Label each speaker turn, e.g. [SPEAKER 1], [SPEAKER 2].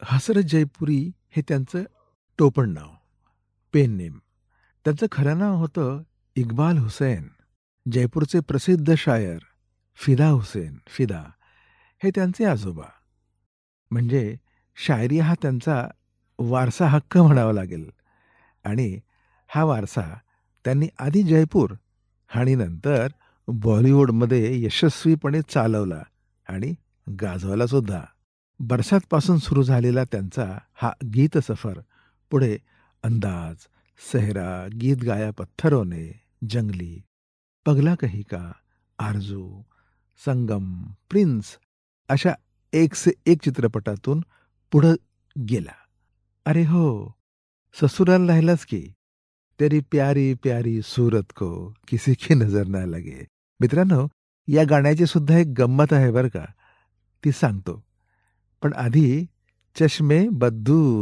[SPEAKER 1] हसरत जयपुरी हे त्यांचं टोपण नाव, पेन नेम. त्यांचं खरं नाव होतं इक्बाल हुसैन. जयपूरचे प्रसिद्ध शायर फिदा हुसेन, फिदा हे त्यांचे आजोबा. म्हणजे शायरी हा त्यांचा वारसा हक्क म्हणावा लागेल. आणि हा वारसा त्यांनी आधी जयपूर आणि नंतर बॉलिवूडमध्ये यशस्वीपणे चालवला आणि गाजवला सुद्धा. बरसातपासून सुरू झालेला त्यांचा हा गीत सफर पुढे अंदाज, सेहरा, गीत गाया पत्थरों ने, जंगली, पगला कही का, आरजू, संगम, प्रिन्स अशा एक से एक चित्रपटातून पुढं गेला. अरे हो, ससुराल राहिलाच की. तेरी प्यारी प्यारी सूरत को किसी की नजर ना लगे. मित्रांनो, या गाण्याची सुद्धा एक गंमत आहे बरं का. ती सांगतो. पण आधी चष्मे बद्दू